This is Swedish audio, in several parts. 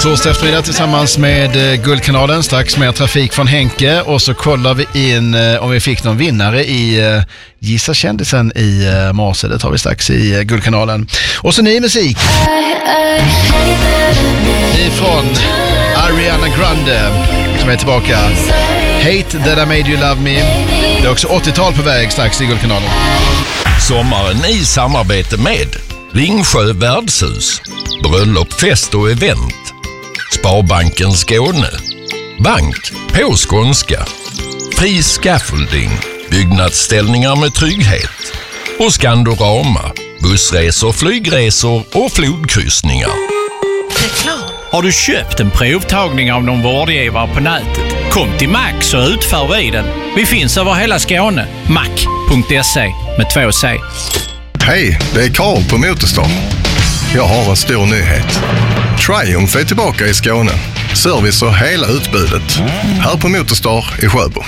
Torsdag eftermiddag tillsammans med Guldkanalen. Strax mer trafik från Henke. Och så kollar vi in om vi fick någon vinnare i Gissa kändisen i morse. Det tar vi strax i Guldkanalen. Och så ny musik. Ifrån Ariana Grande som är tillbaka. Hate that I made you love me. Det är också 80-tal på väg strax i Guldkanalen. Sommaren i samarbete med Ringsjö värdshus, bröllop, fest och event, Sparbanken Skåne, bank på skånska, fri scaffolding, byggnadsställningar med trygghet och Skandorama, bussresor, flygresor och flodkryssningar. Har du köpt en provtagning av någon vårdgivare på nätet? Kom till Max och utför vi den. Vi finns över hela Skåne. Mac.se med 2 C. Hej, det är Karl på Motorstar. Jag har en stor nyhet. Triumph är tillbaka i Skåne. Service och hela utbudet. Här på Motorstar i Sjöbo.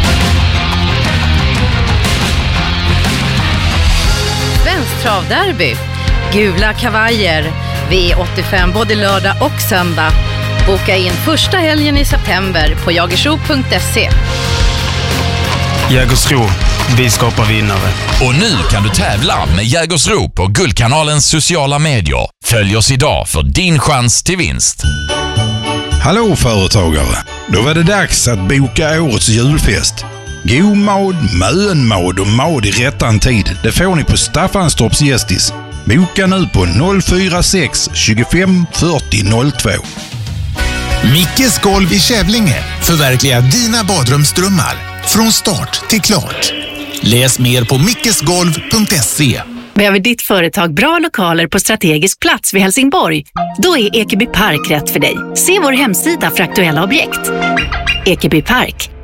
Svensk travderby. Gula kavajer. V85 både lördag och söndag. Boka in första helgen i september på jagersro.se. Jägersro, vi skapar vinnare. Och nu kan du tävla med Jägersro på Guldkanalens sociala medier. Följ oss idag för din chans till vinst. Hallå företagare! Då var det dags att boka årets julfest. God mad, mönmad och mad i rättan tid. Det får ni på Staffanstorps Gästis. Boka nu på 046 25 40 02. Mickes golv i Kävlinge förverkligar dina badrumsdrömmar från start till klart. Läs mer på mickesgolv.se. Behöver ditt företag bra lokaler på strategisk plats vid Helsingborg? Då är Ekeby Park rätt för dig. Se vår hemsida för aktuella objekt. Ekeby Park,